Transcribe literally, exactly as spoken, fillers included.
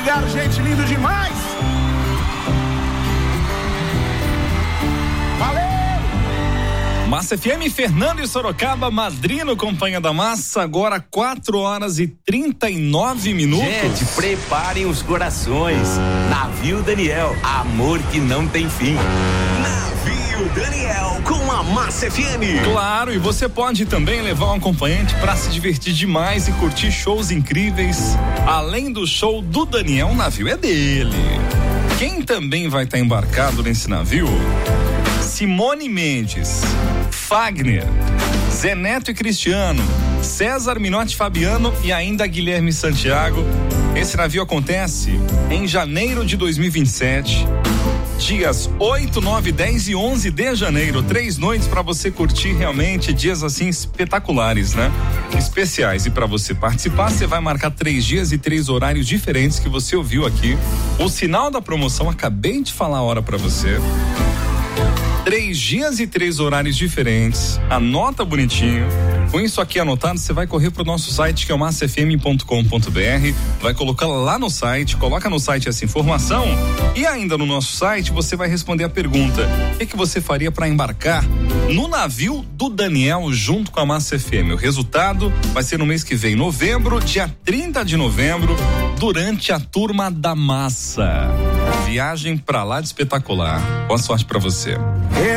lugar, gente, lindo demais. Valeu! Massa F M, Fernando e Sorocaba, Madrino, Companhia da Massa, agora quatro horas e trinta e nove minutos. Gente, preparem os corações. Navio Daniel, amor que não tem fim. Navio Daniel com a Massa F M. Claro, e você pode também levar um acompanhante para se divertir demais e curtir shows incríveis. Além do show do Daniel, o navio é dele. Quem também vai estar embarcado nesse navio? Simone Mendes, Fagner, Zé Neto e Cristiano, César Minotti Fabiano e ainda Guilherme Santiago. Esse navio acontece em janeiro de dois mil e vinte e sete, dias oito, nove, dez e onze de janeiro, três noites para você curtir realmente dias assim espetaculares, né? Especiais. E para você participar, você vai marcar três dias e três horários diferentes que você ouviu aqui. O sinal da promoção, acabei de falar a hora para você. Três dias e três horários diferentes. Anota bonitinho. Com isso aqui anotado, você vai correr pro nosso site, que é o massa f m ponto com ponto b r. Vai colocar lá no site, coloca no site essa informação. E ainda no nosso site, você vai responder a pergunta: o que, que você faria para embarcar no navio do Daniel junto com a Massa F M? O resultado vai ser no mês que vem, novembro, dia trinta de novembro, durante a Turma da Massa. Viagem pra lá de espetacular. Boa sorte pra você.